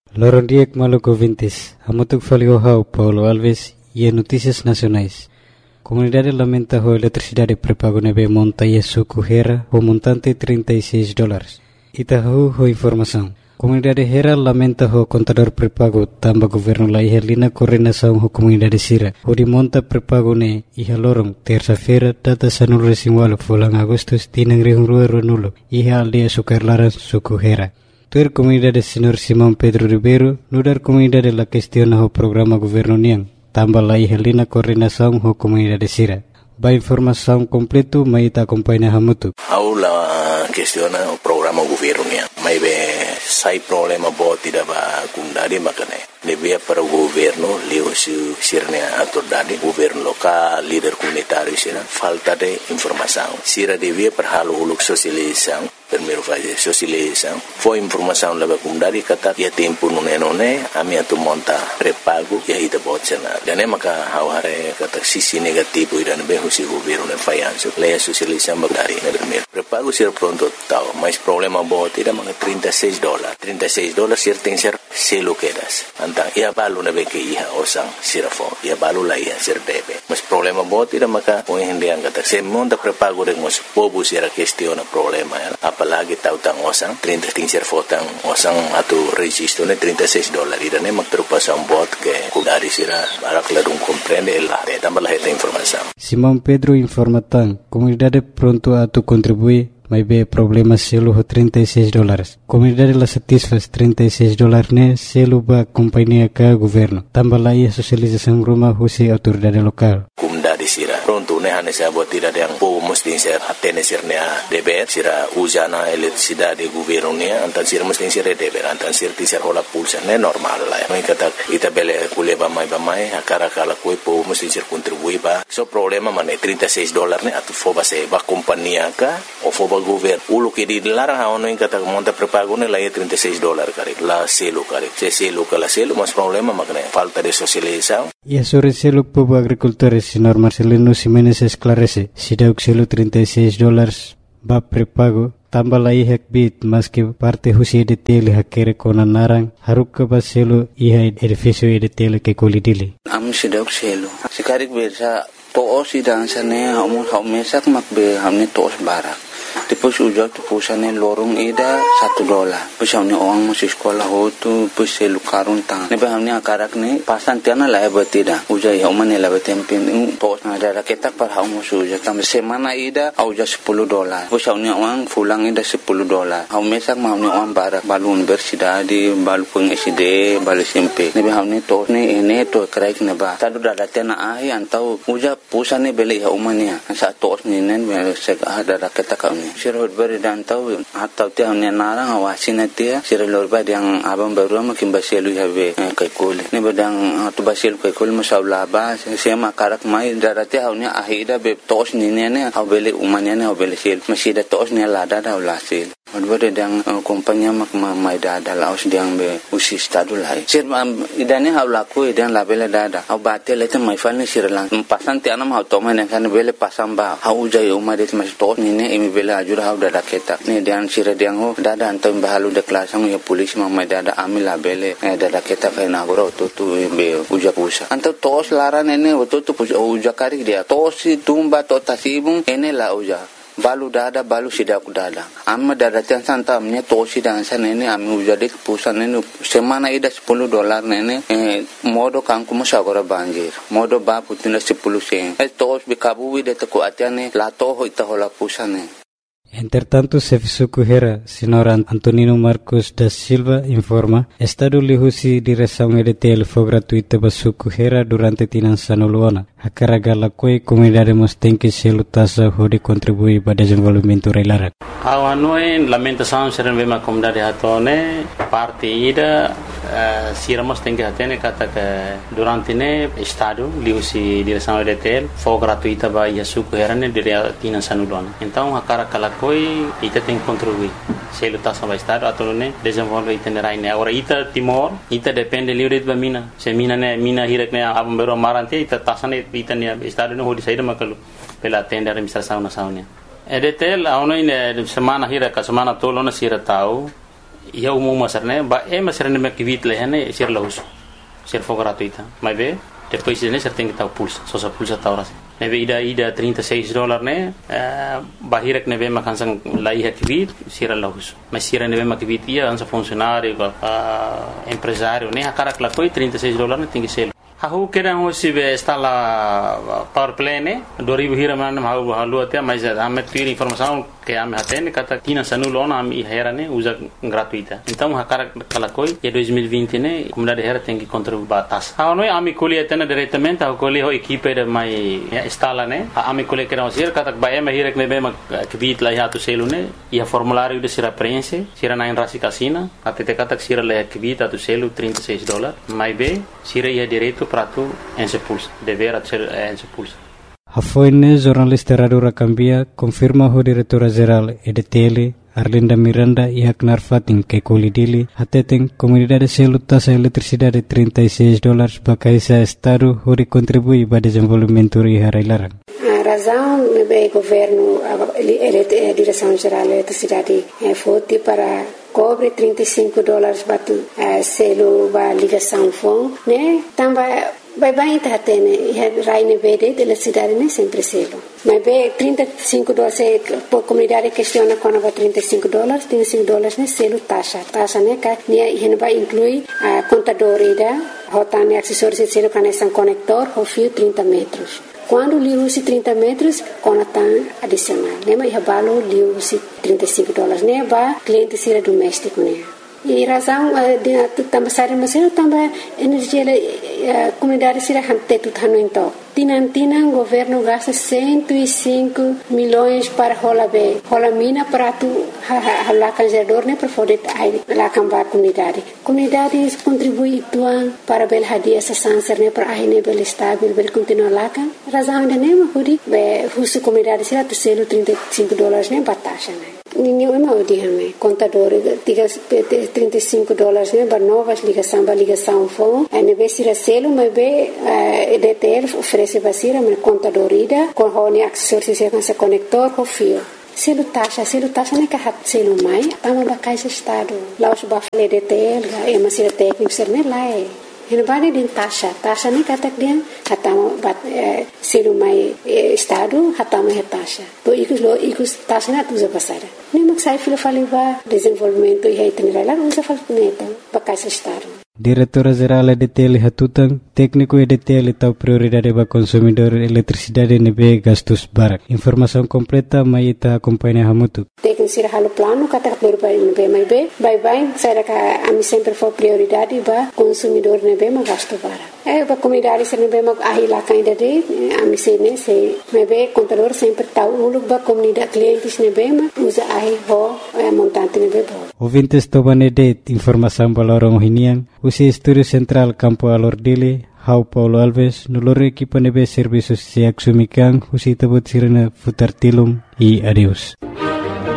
Lorondiek Maluco Vintes, Amutuk Faliohau, Paulo Alves e Notícias Nacionais. Comunidade lamenta a eletricidade prepago nebe monta e suco Hera, o montante $36. Itahu ho informação. Comunidade Hera lamenta o contador prepago tamba governo la ihelina coordenação ho comunidade Sira. O de monta prepago ne iha lorong terça-feira data sanul resimwalo fulang Agustus tinang rihungrua ronulo iha aldea sukarlaran suco Hera. Tuer comunidade Senhor Simão Pedro Ribeiro, nudar comunidade la questiona o programa governo niang, tamba la ihelina coordenação ho comunidade Sira. Ba informação completo mai ta acompanha hamutu. Aula questiona o programa governo niang. Mai be sai problema boti da ba kundari makane. Devia para o governo, leo sirne autoridade, governo local, líder comunitário sira, falta de informação. Sira devia para halo uluk socialização, primeiro fazer socialização. Foi informação leva comunidade kata ia tempo nune a minha tu monta prepago e aí da botsena. Dane maka haware kata sisi negativo ida be husi governo ne fayanso. Leia socialização bagari ne primeiro. Prepago sira pronto tau, mas problema boti da maka $36. $36 sir tem ser selo quedas. Antang ia balu na beke iha osang sirafo. Ia balu la iha sir debe. Mas problema boti da maka o hindi ang kata. Se monta prepago rin mas pobo sira questiona problema. Apalagi tautang osang 30 ting sir fotang osang atu registro ne $36. Ida ne magtrupasan bot ke kudari sira barak ladung comprende el de tambah laheta informação. Simão Pedro informatang comunidade pronto atu contribui. Mas be problema selo ho $36. Comunidade la satisfaz $36 ne selo ba companhia ka governo. Tambah la ia socialização rumah husi autoridade lokal. Comunidade sira pronto ne hane sa bot tidak yang po mesti ser atene sir ne deber sira usana eletricidade governo ne antan sir mesti sir deber antan sir tisir hola pulsa ne normal la. Mai kata ita bele kuleba mai akara kala koi po mesti sir contribui ba. So problema mane $36 ne atu foba se ba companhia ka o foba governo ulo que di larang haono in kata monta prepago ne la $36 kare la selo kare se selo kala selo mas problema makne falta de socialização. E sobre selo povo agricultores senhor Marcelino Ximenes esclarece se deu selo $36 ba prepago tambah la ihak bit mas que parte husi de tele hakere kona narang haruk ba selo iha edifício de tele que colidile am se deu selo sekarik bersa to sidang sane hamu mesak makbe hamne tos barak. Depois ujau tu pusane lorong ida $1. Pusane orang masih sekolah hotu pusel karun tang. Nebe hamne akarak ne pasan tiana la betida. Ujai hamane la betempin tos na ada ketak par hamu suja kam semana ida auja $10. Pusane orang fulang ida $10. Hamu mesak hamne orang barak balun bersida di balu peng SD balu SMP. Nebe hamne tos ne ene to kraik neba. Tadu dada tiana ahi antau uja pusane beli hamane. Sa tos ne nen sek ada ketak Sirot beri dan tahu atau tiang ni narang awasin dia sirot beri yang abang baru makin basilu habe kaikul ni bedang tu basilu kaikul masalah bah saya makarak mai darati haunya ahida be tos ni ne hau beli umanya ne hau beli sil masih ada tos ni lada dah ulasil Advare dang kompanya mak mai dada laos diang be usi stadu lai. Sir idane hau laku idang labele dada. Hau bate lete mai falni sir lang. Pasan ti anam hau toma ne kan bele pasam ba. Hau jai umade mas tos ni ne imi bele ajur hau dada keta. Ne diang sir diang ho dada antam bahalu de klasang ya polis mai dada ami labele dada keta kai nagoro tu be uja pusa. Antam tos laran ene tu uja kari dia. Tos tumba to tasibung ene la uja. Balu dada balu sidak dada amma dada tiang santa amnya tosi dan sana ini ami ujade pusan ini semana ida $10 nene modo kangku musagora banjir modo ba putina 10 sen tos bikabu wide teko atiane la toho ita hola pusane. Entretanto, Serviço Correira, senhor Antonino Marcos da Silva informa, Estado lihusi direção EDTL foi gratuita para Correira durante Tinançano Luana. A carga la coi comunidade mostém que se lutassa pode contribuir para o desenvolvimento reilara. A noi lamentação ser uma comunidade hatone parte ida siramos tem que atene kata que durante ne Estado lihusi direção EDTL foi gratuita para Correira ne dire Tinançano Luana. Então a carga koi ita tem contribuir se lutar sama estado atau ne desenvolve ita ne raine agora ita Timor ita depende livre de mina se mina hirek ne abam bero marante ita tasane ita ne estado ne hodi saída makalu pela tenda administração nacional EDTL aono ine semana hirek semana tolo na sira tau ia umum masarne ba masarne me kivit lehane sir lahus sir for gratuita mas be depois ne ser tem que tal pulsa só sa pulsa ta horas neve ida $36 ne bahirek neve makansang lai kivit sir lahus mas sir neve makivit ia ansa funcionário empresário ne akarak la koi $36 ne tem que ser Aku kira hosi be instala power play ne 2000 hira man halu até mas ame tira informação que ame atende kata tina sanulona ame hera ne usa gratuita então hakara kalakoi e 2020 ne comunidade hera tem que contribuir batas não é ame colhe atende diretamente a colhe ho equipe de mai instala ne ame colhe que não ser kata ba ame hira que be ma kbit la hatu selu ne e formulário de sira prense sira na rasi casina até kata sira la kbit atu selu $36 mai be sira ia direito para tu ensepulsa dever ser ensepulsa. Hafoine jornalista Radura Cambia confirma o diretora-geral EDTL Arlinda Miranda e Aknar Fatin que colidili atetem comunidade selo taxa eletricidade $36 para esse estado onde contribui para o desenvolvimento e harailarang. A razão do governo, a direção-geral da eletricidade foi para cobre $35 para selo para ligação phone, né? Também vai tá tendo raine verde de eletricidade né sempre selo. Mas be $35 por comunidade questiona quando vai $35 né selo taxa né que né vai incluir a contador ida, rotane acessórios de selo conexão conector ou fio 30 metros. Quando liu se 30 metros, conectam adicional. Lembra ia balo liu se $35 né ba cliente sira doméstico né. E razão de também sair mas também energia comunidade sira hante tudo no então. Tinan governo gasta 105 milhões para rola mina para tu lá canjador né para poder lá cambar comunidade contribui tuan para bel hadia essa sanser né para aí bel estável bel continuar lá kan razão de né mas be husu comunidade sira tu selo $35 né batasha né ninguém mau dihame contador tiga $35 né para novas ligação phone né be sira selo mas be EDTL oferece basira men contador ida com hone acessórios e com conector com fio selo taxa né que hat selo mai tama bakai se estado lá os bafle EDTL e masira técnico ser né lá Ele vai de taxa nem kata dia hatama bat selo mai estado hatama taxa to ikus taxa na tuza pasara nem maksai filo faliva desenvolvimento e itinerário lá usa falta bakai se estado Diretora-geral EDTL Hatutang, técnico EDTL tahu prioridade para consumidor eletricidade nebe gastos barak. Informação completa mai ita acompanha hamutu. Técnico sira halo plano kata prioridade nebe mai be, bye saya ka ami sempre for prioridade para consumidor nebe ma gasto barak. Para comunidade sira nebe ma ahila kainda de ami sene se nebe contador sempre tahu uluk ba comunidade clientes nebe ma usa ahi ho montante nebe bo. Ouvintes tobanede informação balorong hinian. Usi Estúdio Central Campo Alordile, Hau Paulo Alves, noloro equipa nebe serviços se axumikan, usi tabut sirena futar tilum e adeus.